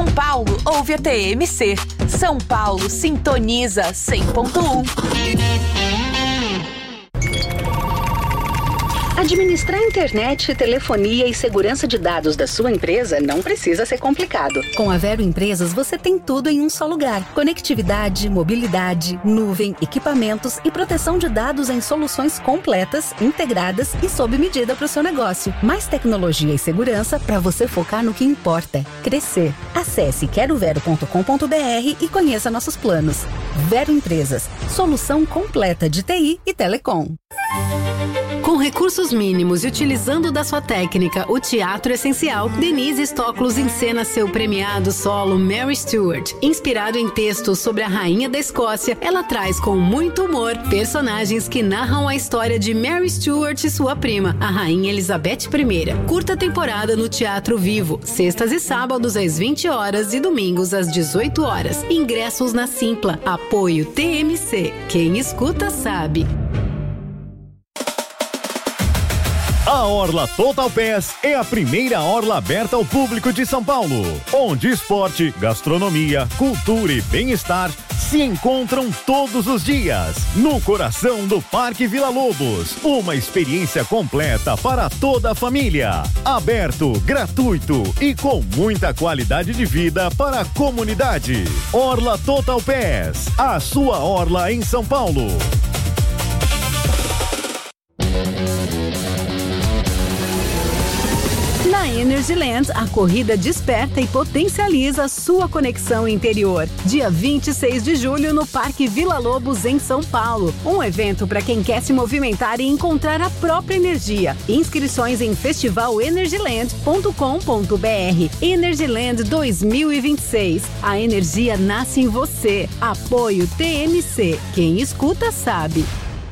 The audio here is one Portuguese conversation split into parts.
São Paulo ouve a TMC. São Paulo sintoniza 100.1. Administrar internet, telefonia e segurança de dados da sua empresa não precisa ser complicado. Com a Vero Empresas, você tem tudo em um só lugar. Conectividade, mobilidade, nuvem, equipamentos e proteção de dados em soluções completas, integradas e sob medida para o seu negócio. Mais tecnologia e segurança para você focar no que importa: crescer. Acesse querovero.com.br e conheça nossos planos. Vero Empresas, solução completa de TI e telecom. Com recursos mínimos e utilizando da sua técnica o teatro essencial, Denise Stoklos encena seu premiado solo Mary Stuart. Inspirado em textos sobre a rainha da Escócia, ela traz com muito humor personagens que narram a história de Mary Stuart e sua prima, a rainha Elizabeth I. Curta temporada no Teatro Vivo, sextas e sábados às 20 horas e domingos às 18 horas. Ingressos na Simpla. Apoio TMC. Quem escuta sabe. A Orla Total Pass é a primeira orla aberta ao público de São Paulo, onde esporte, gastronomia, cultura e bem-estar se encontram todos os dias, no coração do Parque Vila Lobos. Uma experiência completa para toda a família. Aberto, gratuito e com muita qualidade de vida para a comunidade. Orla Total Pass, a sua orla em São Paulo. Na Energyland, a corrida desperta e potencializa sua conexão interior. Dia 26 de julho no Parque Vila Lobos, em São Paulo. Um evento para quem quer se movimentar e encontrar a própria energia. Inscrições em festivalenergyland.com.br. Energyland 2026. A energia nasce em você. Apoio TMC. Quem escuta sabe.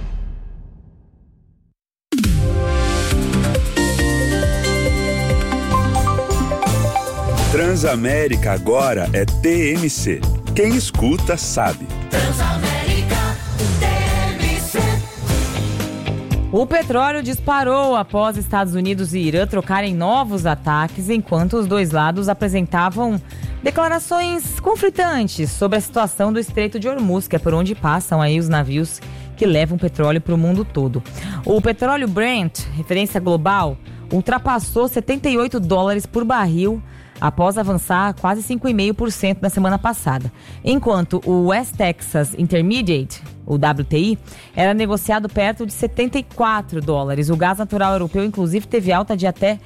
Transamérica agora é TMC. Quem escuta sabe. Transamérica TMC. O petróleo disparou após Estados Unidos e Irã trocarem novos ataques, enquanto os dois lados apresentavam declarações conflitantes sobre a situação do Estreito de Hormuz, que é por onde passam aí os navios que levam petróleo para o mundo todo. O petróleo Brent, referência global, ultrapassou $78 por barril após avançar quase 5,5% na semana passada. Enquanto o West Texas Intermediate, o WTI, era negociado perto de $74. O gás natural europeu, inclusive, teve alta de até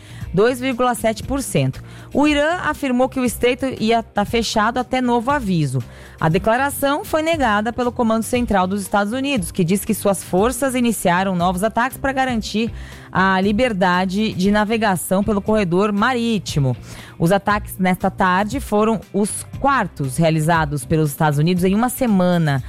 2,7%. O Irã afirmou que o estreito ia estar fechado até novo aviso. A declaração foi negada pelo Comando Central dos Estados Unidos, que diz que suas forças iniciaram novos ataques para garantir a liberdade de navegação pelo corredor marítimo. Os ataques nesta tarde foram os quartos realizados pelos Estados Unidos em uma semana.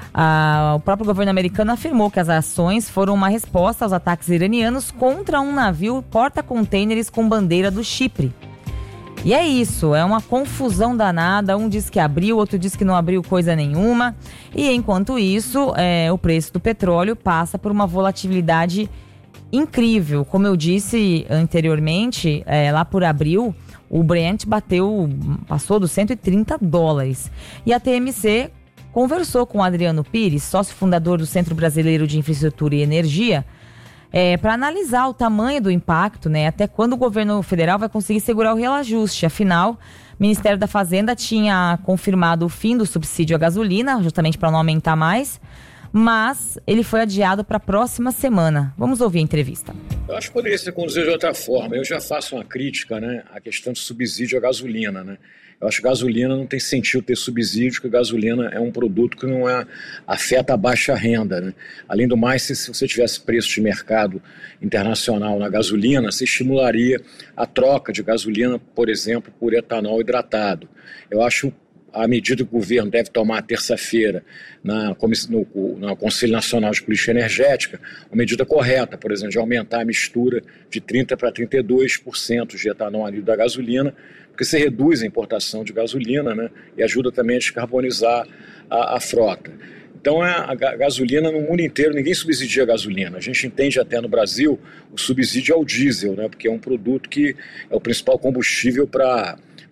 O próprio governo americano afirmou que as ações foram uma resposta aos ataques iranianos contra um navio porta-contêineres com bandeira do Chipre. E é isso, é uma confusão danada, um diz que abriu, outro diz que não abriu coisa nenhuma. E enquanto isso, o preço do petróleo passa por uma volatilidade incrível. Como eu disse anteriormente, lá por abril, o Brent passou dos $130. E a TMC conversou com o Adriano Pires, sócio fundador do Centro Brasileiro de Infraestrutura e Energia, para analisar o tamanho do impacto, até quando o governo federal vai conseguir segurar o reajuste. Afinal, o Ministério da Fazenda tinha confirmado o fim do subsídio à gasolina, justamente para não aumentar mais, mas ele foi adiado para a próxima semana. Vamos ouvir a entrevista. Eu acho que poderia ser conduzido de outra forma. Eu já faço uma crítica, à questão do subsídio à gasolina, Eu acho que gasolina não tem sentido ter subsídio, porque gasolina é um produto que não afeta a baixa renda, Além do mais, se você tivesse preço de mercado internacional na gasolina, você estimularia a troca de gasolina, por exemplo, por etanol hidratado. Eu acho a medida que o governo deve tomar terça-feira no Conselho Nacional de Política Energética, uma medida correta, por exemplo, de aumentar a mistura de 30% para 32% de etanol anidro da gasolina, porque você reduz a importação de gasolina, e ajuda também a descarbonizar a frota. Então, a gasolina no mundo inteiro, ninguém subsidia a gasolina. A gente entende até no Brasil o subsídio ao diesel, porque é um produto que é o principal combustível para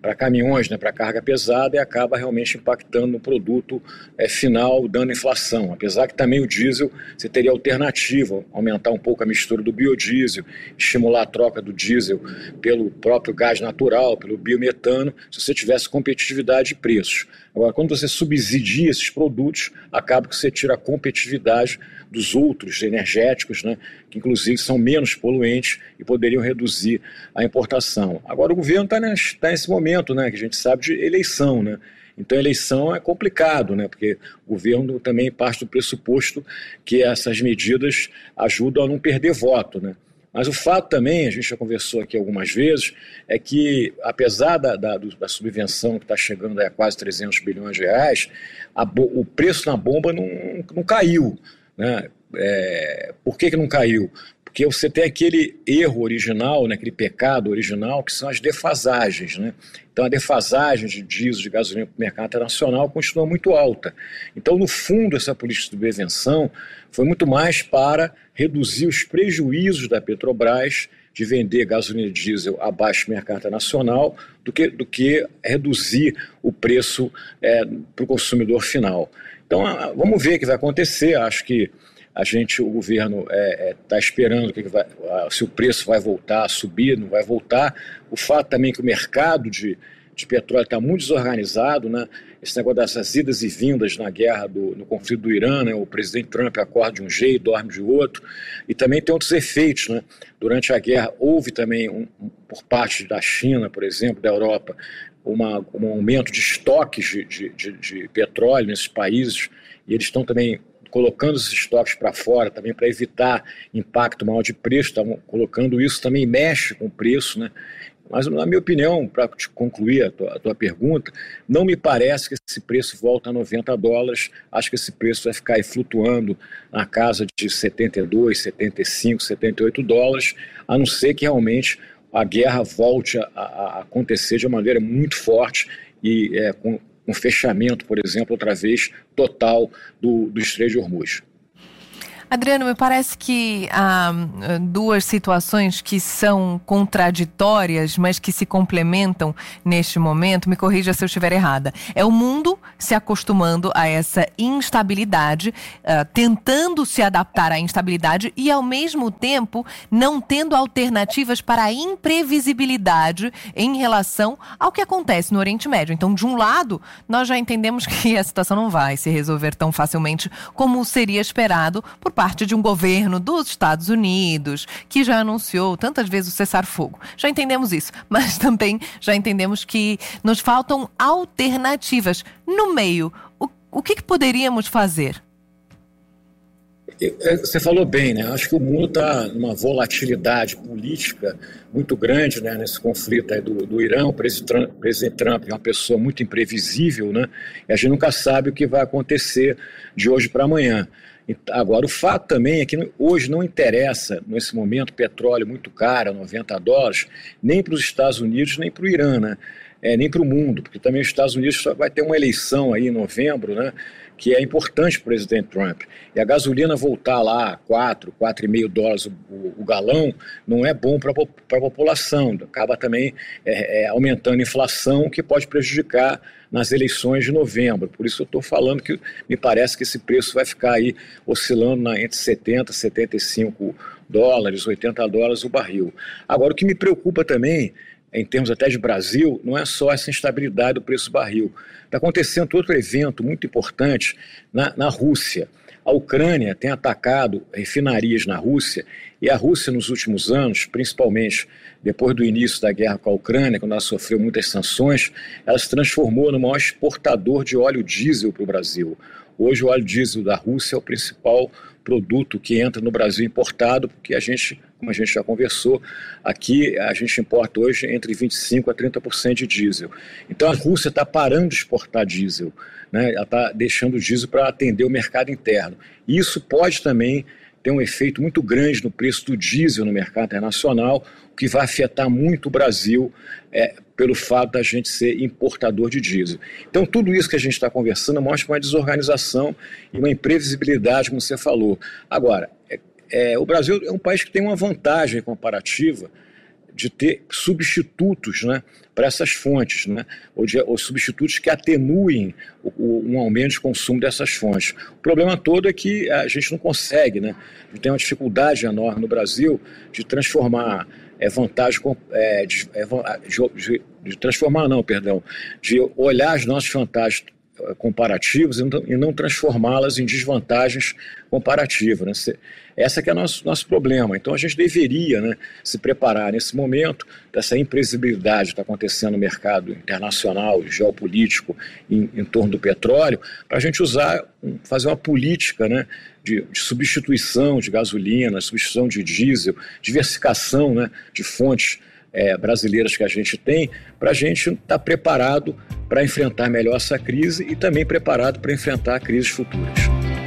caminhões, né, para carga pesada, e acaba realmente impactando no produto final, dando inflação. Apesar que também o diesel, você teria alternativa, aumentar um pouco a mistura do biodiesel, estimular a troca do diesel pelo próprio gás natural, pelo biometano, se você tivesse competitividade de preços. Agora, quando você subsidia esses produtos, acaba que você tira a competitividade dos outros energéticos, né, que inclusive são menos poluentes e poderiam reduzir a importação. Agora, o governo está nesse momento, né, que a gente sabe, de eleição, né? Então, a eleição é complicado, né, porque o governo também parte do pressuposto que essas medidas ajudam a não perder voto, né? Mas o fato também, a gente já conversou aqui algumas vezes, é que apesar da subvenção que está chegando a quase 300 bilhões de reais, o preço na bomba não caiu, né? Por que não caiu? Porque você tem aquele erro original, né, aquele pecado original, que são as defasagens, né? Então a defasagem de diesel, de gasolina para o mercado internacional continua muito alta. Então, no fundo, essa política de prevenção foi muito mais para reduzir os prejuízos da Petrobras de vender gasolina e diesel abaixo do mercado internacional do que reduzir o preço para o consumidor final. Então, vamos ver o que vai acontecer. Acho que o governo está esperando se o preço vai voltar a subir, não vai voltar. O fato também que o mercado de petróleo está muito desorganizado, né? Esse negócio dessas idas e vindas na guerra, no conflito do Irã, né? O presidente Trump acorda de um jeito, dorme de outro, e também tem outros efeitos, né? Durante a guerra houve também, por parte da China, por exemplo, da Europa, um aumento de estoques de petróleo nesses países, e eles estão também colocando esses estoques para fora também para evitar impacto maior de preço, estavam colocando isso, também mexe com o preço, né? Mas, na minha opinião, para concluir a tua pergunta, não me parece que esse preço volta a $90. Acho que esse preço vai ficar aí flutuando na casa de 72, 75, 78 dólares, a não ser que realmente a guerra volte a acontecer de uma maneira muito forte e com um fechamento, por exemplo, outra vez, total do Estreito de Hormuz. Adriano, me parece que há duas situações que são contraditórias, mas que se complementam neste momento. Me corrija se eu estiver errada. É o mundo se acostumando a essa instabilidade, tentando se adaptar à instabilidade e, ao mesmo tempo, não tendo alternativas para a imprevisibilidade em relação ao que acontece no Oriente Médio. Então, de um lado, nós já entendemos que a situação não vai se resolver tão facilmente como seria esperado por parte de um governo dos Estados Unidos, que já anunciou tantas vezes o cessar-fogo. Já entendemos isso, mas também já entendemos que nos faltam alternativas. No meio, o que poderíamos fazer? Você falou bem, né? Acho que o mundo está numa volatilidade política muito grande, né? Nesse conflito aí do Irã. O presidente Trump é uma pessoa muito imprevisível, né? E a gente nunca sabe o que vai acontecer de hoje para amanhã. Agora, o fato também é que hoje não interessa, nesse momento, petróleo muito caro, $90, nem para os Estados Unidos, nem para o Irã, né? Nem para o mundo, porque também os Estados Unidos vai ter uma eleição aí em novembro, né? Que é importante para o presidente Trump. E a gasolina voltar lá a $4,5 o galão não é bom para a população. Acaba também aumentando a inflação, que pode prejudicar nas eleições de novembro. Por isso eu estou falando que me parece que esse preço vai ficar aí oscilando entre 70 e 75 dólares, 80 dólares o barril. Agora, o que me preocupa também, em termos até de Brasil, não é só essa instabilidade do preço do barril. Está acontecendo outro evento muito importante na Rússia. A Ucrânia tem atacado refinarias na Rússia, e a Rússia nos últimos anos, principalmente depois do início da guerra com a Ucrânia, quando ela sofreu muitas sanções, ela se transformou no maior exportador de óleo diesel para o Brasil. Hoje o óleo diesel da Rússia é o principal produto que entra no Brasil importado, porque como a gente já conversou, aqui a gente importa hoje entre 25% a 30% de diesel. Então a Rússia está parando de exportar diesel, né? Ela está deixando o diesel para atender o mercado interno. E isso pode também ter um efeito muito grande no preço do diesel no mercado internacional, o que vai afetar muito o Brasil pelo fato da gente ser importador de diesel. Então tudo isso que a gente está conversando mostra uma desorganização e uma imprevisibilidade, como você falou. Agora, o Brasil é um país que tem uma vantagem comparativa de ter substitutos, né, para essas fontes, né, ou substitutos que atenuem um aumento de consumo dessas fontes. O problema todo é que a gente não consegue, né, tem uma dificuldade enorme no Brasil de transformar de olhar as nossas vantagens comparativas e não transformá-las em desvantagens comparativas, né? Esse que é o nosso problema. Então a gente deveria, né, se preparar nesse momento dessa imprevisibilidade que está acontecendo no mercado internacional, geopolítico, em torno do petróleo, para a gente fazer uma política, né, de substituição de gasolina, substituição de diesel, diversificação, né, de fontes brasileiras que a gente tem, para a gente estar preparado para enfrentar melhor essa crise e também preparado para enfrentar crises futuras.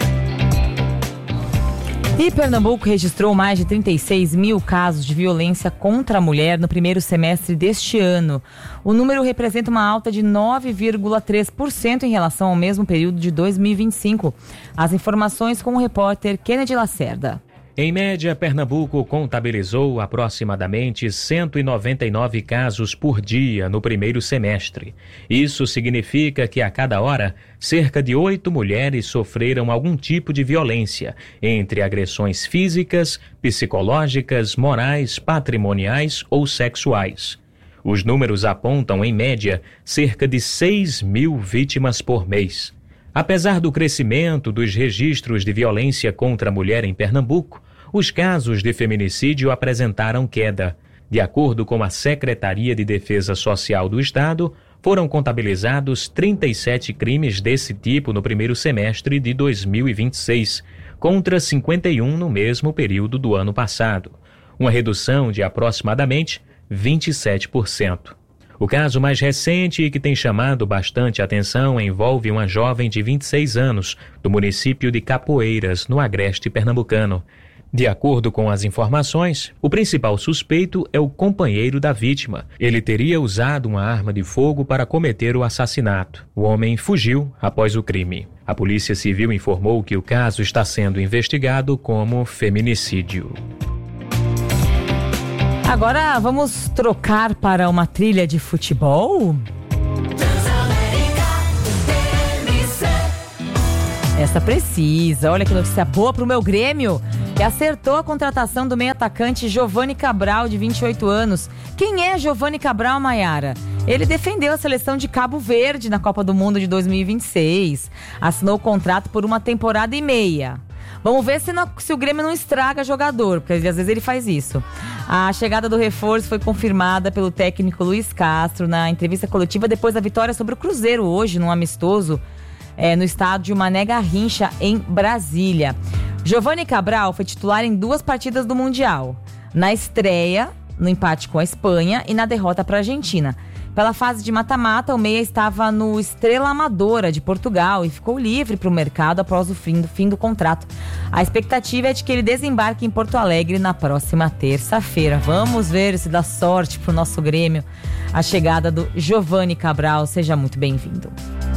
E Pernambuco registrou mais de 36 mil casos de violência contra a mulher no primeiro semestre deste ano. O número representa uma alta de 9,3% em relação ao mesmo período de 2025. As informações com o repórter Kennedy Lacerda. Em média, Pernambuco contabilizou aproximadamente 199 casos por dia no primeiro semestre. Isso significa que a cada hora, cerca de 8 mulheres sofreram algum tipo de violência, entre agressões físicas, psicológicas, morais, patrimoniais ou sexuais. Os números apontam, em média, cerca de 6 mil vítimas por mês. Apesar do crescimento dos registros de violência contra a mulher em Pernambuco, os casos de feminicídio apresentaram queda. De acordo com a Secretaria de Defesa Social do Estado, foram contabilizados 37 crimes desse tipo no primeiro semestre de 2026, contra 51 no mesmo período do ano passado, uma redução de aproximadamente 27%. O caso mais recente e que tem chamado bastante atenção envolve uma jovem de 26 anos, do município de Capoeiras, no agreste pernambucano. De acordo com as informações, o principal suspeito é o companheiro da vítima. Ele teria usado uma arma de fogo para cometer o assassinato. O homem fugiu após o crime. A Polícia Civil informou que o caso está sendo investigado como feminicídio. Agora vamos trocar para uma trilha de futebol? Essa precisa. Olha que notícia boa para o meu Grêmio. E acertou a contratação do meio-atacante Giovani Cabral, de 28 anos. Quem é Giovani Cabral, Maiara? Ele defendeu a seleção de Cabo Verde na Copa do Mundo de 2026. Assinou o contrato por 1 temporada e meia. Vamos ver se o Grêmio não estraga jogador, porque às vezes ele faz isso. A chegada do reforço foi confirmada pelo técnico Luiz Castro na entrevista coletiva depois da vitória sobre o Cruzeiro hoje, num amistoso no estádio Mané Garrincha, em Brasília. Giovani Cabral foi titular em 2 partidas do Mundial. Na estreia, no empate com a Espanha e na derrota para a Argentina. Pela fase de mata-mata, o meia estava no Estrela Amadora de Portugal e ficou livre para o mercado após o fim do contrato. A expectativa é de que ele desembarque em Porto Alegre na próxima terça-feira. Vamos ver se dá sorte para o nosso Grêmio. A chegada do Giovani Cabral, seja muito bem-vindo.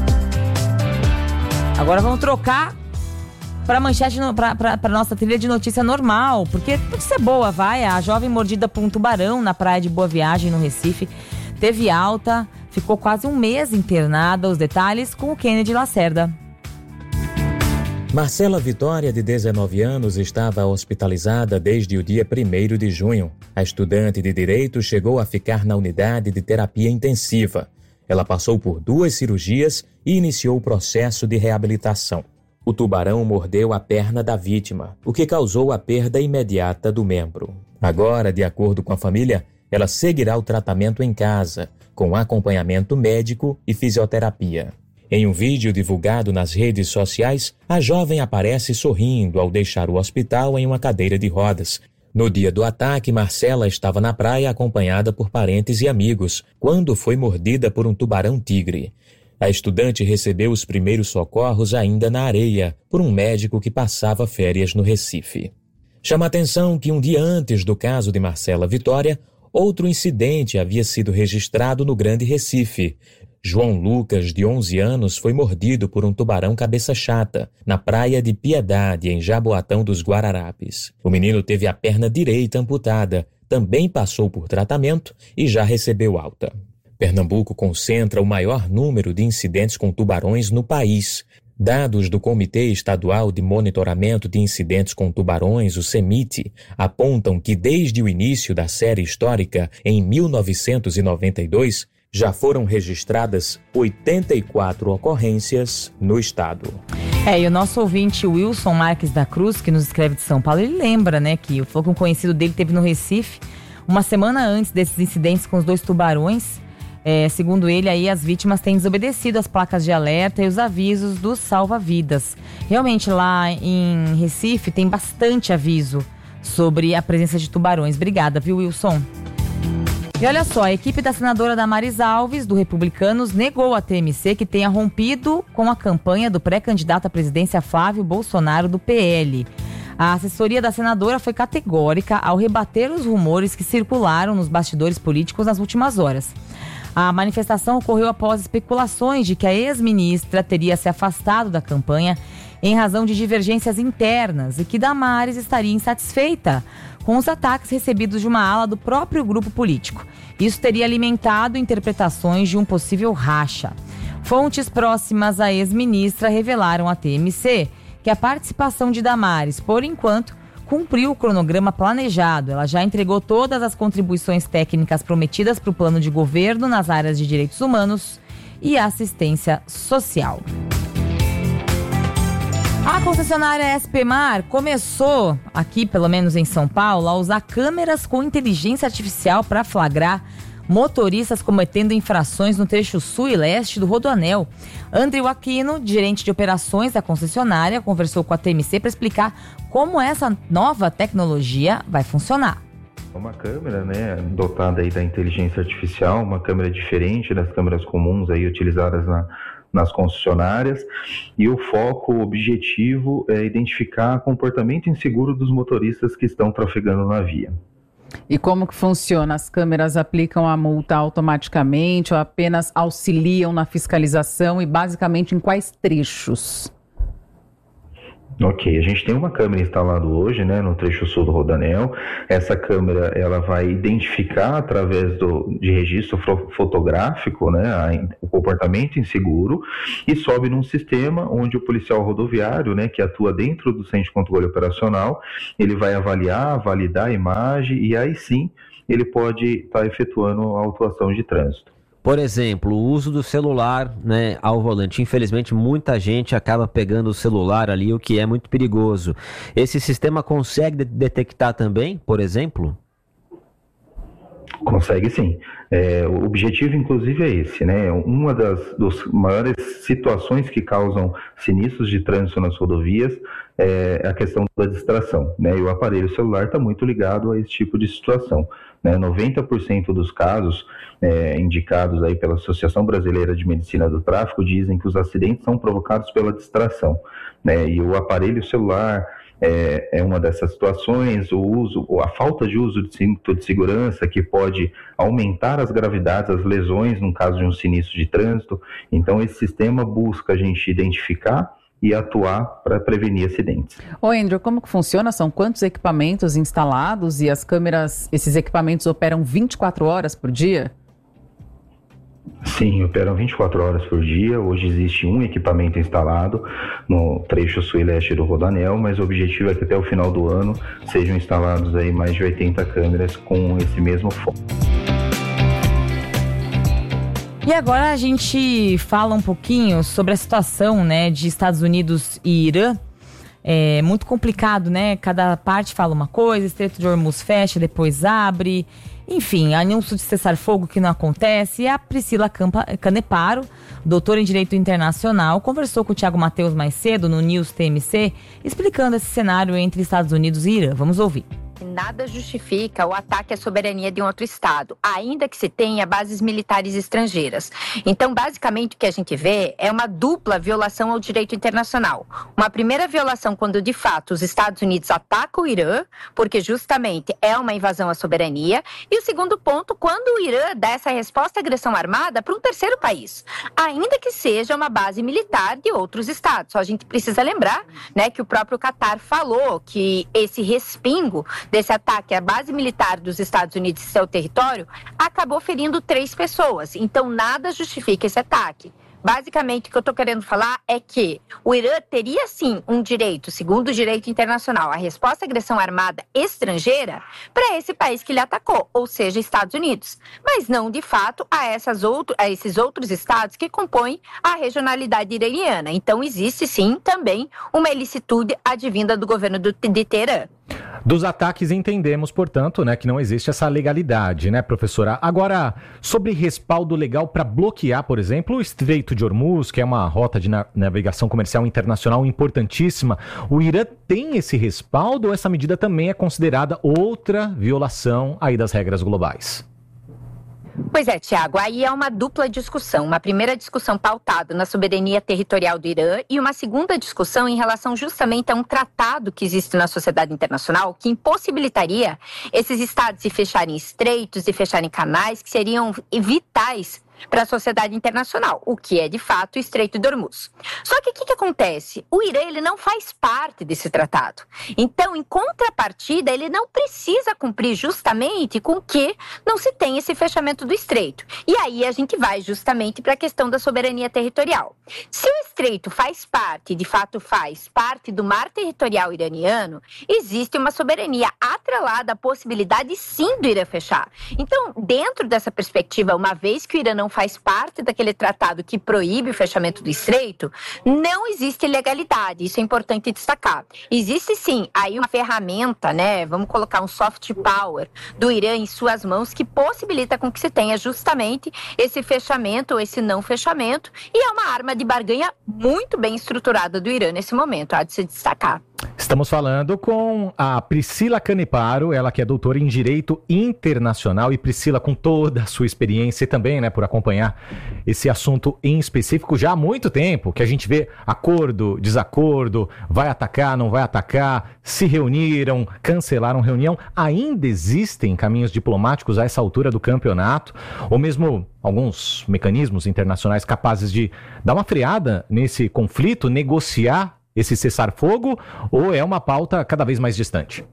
Agora vamos trocar para manchete, para nossa trilha de notícia normal, porque notícia boa, vai. A jovem mordida por um tubarão na praia de Boa Viagem, no Recife, teve alta, ficou quase um mês internada. Os detalhes com o Kennedy Lacerda. Marcela Vitória, de 19 anos, estava hospitalizada desde o dia 1º de junho. A estudante de Direito chegou a ficar na unidade de terapia intensiva. Ela passou por 2 cirurgias e iniciou o processo de reabilitação. O tubarão mordeu a perna da vítima, o que causou a perda imediata do membro. Agora, de acordo com a família, ela seguirá o tratamento em casa, com acompanhamento médico e fisioterapia. Em um vídeo divulgado nas redes sociais, a jovem aparece sorrindo ao deixar o hospital em uma cadeira de rodas. No dia do ataque, Marcela estava na praia acompanhada por parentes e amigos, quando foi mordida por um tubarão-tigre. A estudante recebeu os primeiros socorros ainda na areia, por um médico que passava férias no Recife. Chama a atenção que um dia antes do caso de Marcela Vitória, outro incidente havia sido registrado no Grande Recife. João Lucas, de 11 anos, foi mordido por um tubarão cabeça chata, na praia de Piedade, em Jaboatão dos Guararapes. O menino teve a perna direita amputada, também passou por tratamento e já recebeu alta. Pernambuco concentra o maior número de incidentes com tubarões no país. Dados do Comitê Estadual de Monitoramento de Incidentes com Tubarões, o CEMIT, apontam que desde o início da série histórica, em 1992, já foram registradas 84 ocorrências no estado. E o nosso ouvinte Wilson Marques da Cruz, que nos escreve de São Paulo, ele lembra, né, que falou que um conhecido dele teve no Recife, uma semana antes desses incidentes com os 2 tubarões. Segundo ele, aí as vítimas têm desobedecido as placas de alerta e os avisos dos salva-vidas. Realmente lá em Recife tem bastante aviso sobre a presença de tubarões. Obrigada, viu, Wilson? E olha só, a equipe da senadora Damares Alves, do Republicanos, negou à TMC que tenha rompido com a campanha do pré-candidato à presidência Flávio Bolsonaro, do PL. A assessoria da senadora foi categórica ao rebater os rumores que circularam nos bastidores políticos nas últimas horas. A manifestação ocorreu após especulações de que a ex-ministra teria se afastado da campanha em razão de divergências internas e que Damares estaria insatisfeita com os ataques recebidos de uma ala do próprio grupo político. Isso teria alimentado interpretações de um possível racha. Fontes próximas à ex-ministra revelaram à TMC que a participação de Damares, por enquanto, cumpriu o cronograma planejado. Ela já entregou todas as contribuições técnicas prometidas para o plano de governo nas áreas de direitos humanos e assistência social. A concessionária SPMar começou, aqui pelo menos em São Paulo, a usar câmeras com inteligência artificial para flagrar motoristas cometendo infrações no trecho sul e leste do Rodoanel. André Aquino, gerente de operações da concessionária, conversou com a TMC para explicar como essa nova tecnologia vai funcionar. Uma câmera, né, dotada aí da inteligência artificial, uma câmera diferente das câmeras comuns aí utilizadas nas concessionárias, e o foco, o objetivo é identificar comportamento inseguro dos motoristas que estão trafegando na via. E como que funciona? As câmeras aplicam a multa automaticamente ou apenas auxiliam na fiscalização e basicamente em quais trechos? Ok, a gente tem uma câmera instalada hoje, né, no trecho sul do Rodoanel. Essa câmera, ela vai identificar através de registro fotográfico, né, o comportamento inseguro e sobe num sistema onde o policial rodoviário, né, que atua dentro do centro de controle operacional, ele vai avaliar, validar a imagem e aí sim ele pode estar efetuando a autuação de trânsito. Por exemplo, o uso do celular, né, ao volante. Infelizmente, muita gente acaba pegando o celular ali, o que é muito perigoso. Esse sistema consegue detectar também, por exemplo? Consegue sim. O objetivo, inclusive, é esse, né? Uma das maiores situações que causam sinistros de trânsito nas rodovias é a questão da distração, né? E o aparelho celular está muito ligado a esse tipo de situação, né? 90% dos casos indicados aí pela Associação Brasileira de Medicina do Tráfego dizem que os acidentes são provocados pela distração, né? E o aparelho celular é uma dessas situações, a falta de uso de cinto de segurança que pode aumentar as gravidades, as lesões no caso de um sinistro de trânsito. Então esse sistema busca a gente identificar e atuar para prevenir acidentes. Ô Andrew, como que funciona? São quantos equipamentos instalados e as câmeras, esses equipamentos operam 24 horas por dia? Sim, operam 24 horas por dia. Hoje existe um equipamento instalado no trecho sul e leste do Rodoanel, mas o objetivo é que até o final do ano sejam instalados aí mais de 80 câmeras com esse mesmo foco. E agora a gente fala um pouquinho sobre a situação, né, de Estados Unidos e Irã. É muito complicado, né? Cada parte fala uma coisa, Estreito de Hormuz fecha, depois abre. Enfim, anúncio de cessar-fogo que não acontece. E a Priscila Caneparo, doutora em Direito Internacional, conversou com o Thiago Mateus mais cedo no News TMC, explicando esse cenário entre Estados Unidos e Irã. Vamos ouvir. Nada justifica o ataque à soberania de um outro Estado, ainda que se tenha bases militares estrangeiras. Então, basicamente, o que a gente vê é uma dupla violação ao direito internacional. Uma primeira violação quando, de fato, os Estados Unidos atacam o Irã, porque justamente é uma invasão à soberania. E o segundo ponto, quando o Irã dá essa resposta à agressão armada para um terceiro país, ainda que seja uma base militar de outros Estados. Só a gente precisa lembrar, né, que o próprio Qatar falou que esse respingo desse ataque à base militar dos Estados Unidos em seu território, acabou ferindo 3 pessoas. Então, nada justifica esse ataque. Basicamente, o que eu estou querendo falar é que o Irã teria, sim, um direito, segundo o direito internacional, a resposta à agressão armada estrangeira para esse país que lhe atacou, ou seja, Estados Unidos. Mas não, de fato, a esses outros estados que compõem a regionalidade iraniana. Então, existe, sim, também uma ilicitude advinda do governo de Teherã. Dos ataques entendemos, portanto, né, que não existe essa legalidade, né, professora? Agora, sobre respaldo legal para bloquear, por exemplo, o Estreito de Hormuz, que é uma rota de navegação comercial internacional importantíssima, o Irã tem esse respaldo ou essa medida também é considerada outra violação aí das regras globais? Pois é, Tiago, aí é uma dupla discussão. Uma primeira discussão pautada na soberania territorial do Irã e uma segunda discussão em relação justamente a um tratado que existe na sociedade internacional que impossibilitaria esses estados de fecharem estreitos e fecharem canais que seriam vitais para a sociedade internacional, o que é, de fato, o Estreito de Hormuz. Só que o que acontece? O Irã ele não faz parte desse tratado. Então, em contrapartida, ele não precisa cumprir justamente com que não se tenha esse fechamento do Estreito. E aí a gente vai justamente para a questão da soberania territorial. Se o Estreito faz parte, de fato faz parte do mar territorial iraniano, existe uma soberania atrelada à possibilidade, sim, do Irã fechar. Então, dentro dessa perspectiva, uma vez que o Irã não faz parte daquele tratado que proíbe o fechamento do Estreito, não existe ilegalidade, isso é importante destacar. Existe sim aí uma ferramenta, né, vamos colocar um soft power do Irã em suas mãos que possibilita com que se tenha justamente esse fechamento ou esse não fechamento, e é uma arma de barganha muito bem estruturada do Irã nesse momento, há de se destacar. Estamos falando com a Priscila Caneparo, ela que é doutora em Direito Internacional. E Priscila, com toda a sua experiência e também, né, por acompanhar esse assunto em específico já há muito tempo, que a gente vê acordo, desacordo, vai atacar, não vai atacar, se reuniram, cancelaram reunião. Ainda existem caminhos diplomáticos a essa altura do campeonato, ou mesmo alguns mecanismos internacionais capazes de dar uma freada nesse conflito, negociar esse cessar-fogo, ou é uma pauta cada vez mais distante?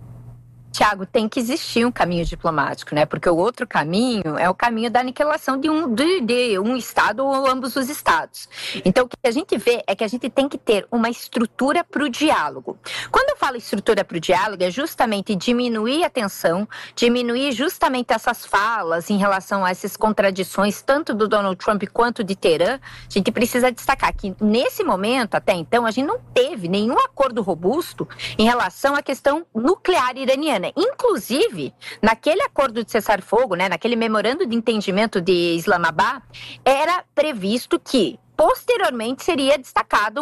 Tiago, tem que existir um caminho diplomático, né? Porque o outro caminho é o caminho da aniquilação de um estado ou ambos os estados. Então, o que a gente vê é que a gente tem que ter uma estrutura para o diálogo. Quando eu falo estrutura para o diálogo, é justamente diminuir a tensão, diminuir justamente essas falas em relação a essas contradições, tanto do Donald Trump quanto de Teherã. A gente precisa destacar que, nesse momento, até então, a gente não teve nenhum acordo robusto em relação à questão nuclear iraniana. Inclusive, naquele acordo de cessar-fogo, né, naquele memorando de entendimento de Islamabad, era previsto que posteriormente seria destacado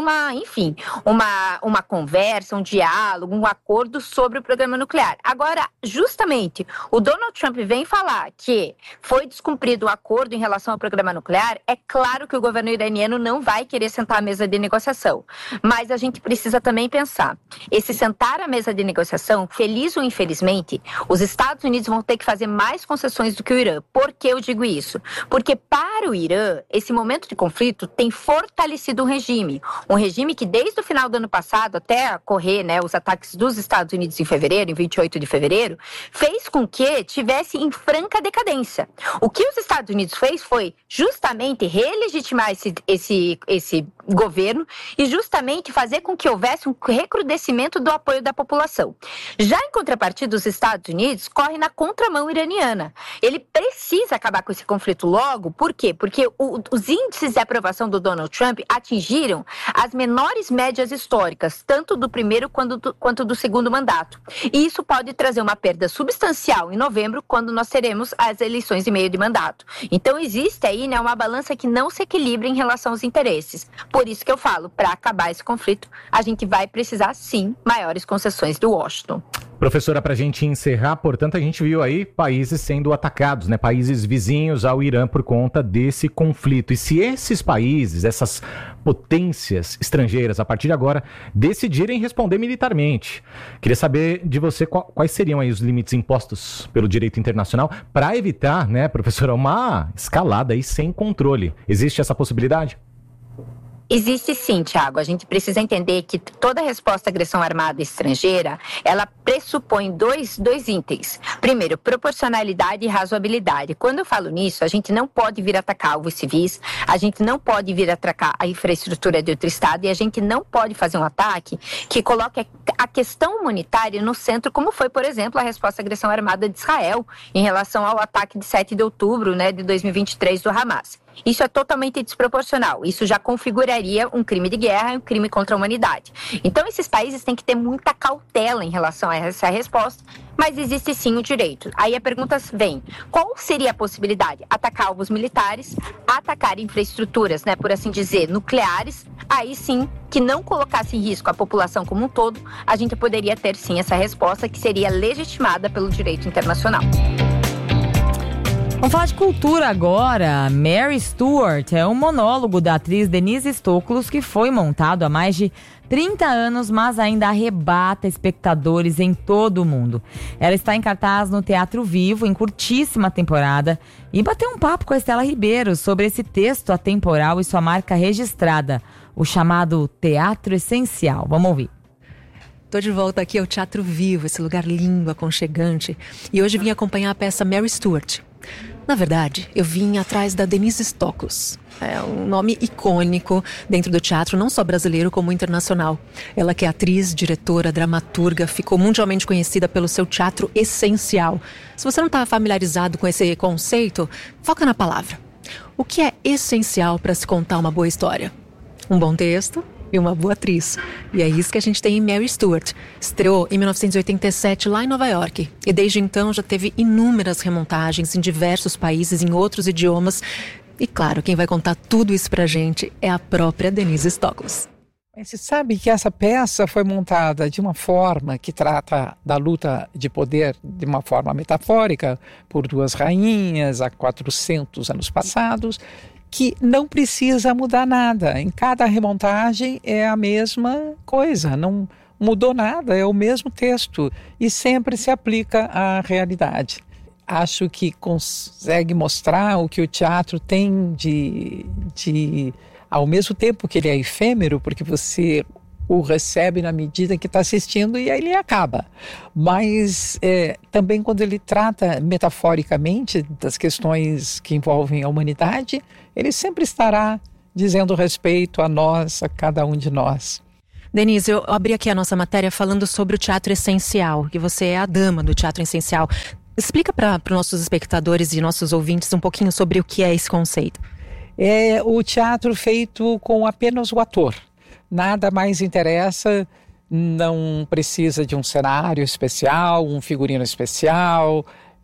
uma conversa, um diálogo, um acordo sobre o programa nuclear. Agora, justamente, o Donald Trump vem falar que foi descumprido o acordo em relação ao programa nuclear. É claro que o governo iraniano não vai querer sentar à mesa de negociação, mas a gente precisa também pensar, esse sentar à mesa de negociação, feliz ou infelizmente, os Estados Unidos vão ter que fazer mais concessões do que o Irã. Por que eu digo isso? Porque para o Irã, esse momento de conflito tem fortalecido um regime que desde o final do ano passado, até ocorrer, né, os ataques dos Estados Unidos em fevereiro, em 28 de fevereiro, fez com que tivesse em franca decadência. O que os Estados Unidos fez foi justamente relegitimar esse governo e justamente fazer com que houvesse um recrudescimento do apoio da população. Já em contrapartida, os Estados Unidos correm na contramão iraniana. Ele precisa acabar com esse conflito logo. Por quê? Porque os índices de aprovação do Donald Trump atingiram as menores médias históricas, tanto do primeiro quanto do segundo mandato. E isso pode trazer uma perda substancial em novembro, quando nós teremos as eleições de meio de mandato. Então existe aí, né, uma balança que não se equilibra em relação aos interesses. Por isso que eu falo, para acabar esse conflito, a gente vai precisar, sim, maiores concessões do Washington. Professora, para a gente encerrar, portanto, a gente viu aí países sendo atacados, né? Países vizinhos ao Irã por conta desse conflito. E se esses países, essas potências estrangeiras, a partir de agora, decidirem responder militarmente, queria saber de você quais seriam aí os limites impostos pelo direito internacional para evitar, né, professora, uma escalada aí sem controle. Existe essa possibilidade? Existe sim, Thiago. A gente precisa entender que toda resposta à agressão armada estrangeira, ela pressupõe dois itens. Primeiro, proporcionalidade e razoabilidade. Quando eu falo nisso, a gente não pode vir atacar alvos civis, a gente não pode vir atacar a infraestrutura de outro estado e a gente não pode fazer um ataque que coloque a questão humanitária no centro, como foi, por exemplo, a resposta à agressão armada de Israel em relação ao ataque de 7 de outubro, de 2023 do Hamas. Isso é totalmente desproporcional. Isso já configuraria um crime de guerra e um crime contra a humanidade. Então, esses países têm que ter muita cautela em relação a essa resposta, mas existe sim o direito. Aí a pergunta vem, qual seria a possibilidade? Atacar alvos militares, atacar infraestruturas, por assim dizer, nucleares, aí sim, que não colocasse em risco a população como um todo, a gente poderia ter sim essa resposta que seria legitimada pelo direito internacional. Vamos falar de cultura agora. Mary Stuart é um monólogo da atriz Denise Stoklos que foi montado há mais de 30 anos, mas ainda arrebata espectadores em todo o mundo. Ela está em cartaz no Teatro Vivo, em curtíssima temporada, e bateu um papo com a Estela Ribeiro sobre esse texto atemporal e sua marca registrada, o chamado Teatro Essencial. Vamos ouvir. Estou de volta aqui ao Teatro Vivo, esse lugar lindo, aconchegante, e hoje vim acompanhar a peça Mary Stuart. Na verdade, eu vim atrás da Denise Stoklos. É um nome icônico dentro do teatro, não só brasileiro como internacional. Ela que é atriz, diretora, dramaturga, ficou mundialmente conhecida pelo seu teatro essencial. Se você não está familiarizado com esse conceito, foca na palavra. O que é essencial para se contar uma boa história? Um bom texto e uma boa atriz. E é isso que a gente tem em Mary Stuart. Estreou em 1987 lá em Nova York. E desde então já teve inúmeras remontagens em diversos países, em outros idiomas. E claro, quem vai contar tudo isso pra gente é a própria Denise Stoklos. Você sabe que essa peça foi montada de uma forma que trata da luta de poder de uma forma metafórica por duas rainhas há 400 anos passados, que não precisa mudar nada. Em cada remontagem é a mesma coisa, não mudou nada, é o mesmo texto e sempre se aplica à realidade. Acho que consegue mostrar o que o teatro tem de ao mesmo tempo que ele é efêmero, porque você o recebe na medida que está assistindo e aí ele acaba. Mas também quando ele trata metaforicamente das questões que envolvem a humanidade, ele sempre estará dizendo respeito a nós, a cada um de nós. Denise, eu abri aqui a nossa matéria falando sobre o teatro essencial, que você é a dama do teatro essencial. Explica para os nossos espectadores e nossos ouvintes um pouquinho sobre o que é esse conceito. É o teatro feito com apenas o ator. Nada mais interessa, não precisa de um cenário especial, um figurino especial,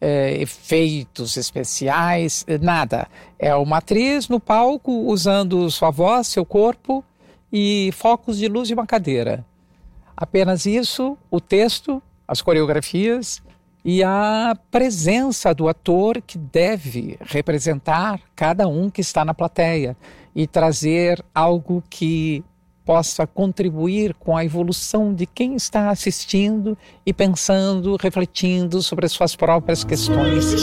efeitos especiais, nada. É uma atriz no palco usando sua voz, seu corpo e focos de luz de uma cadeira. Apenas isso, o texto, as coreografias e a presença do ator que deve representar cada um que está na plateia e trazer algo que possa contribuir com a evolução de quem está assistindo e pensando, refletindo sobre as suas próprias questões.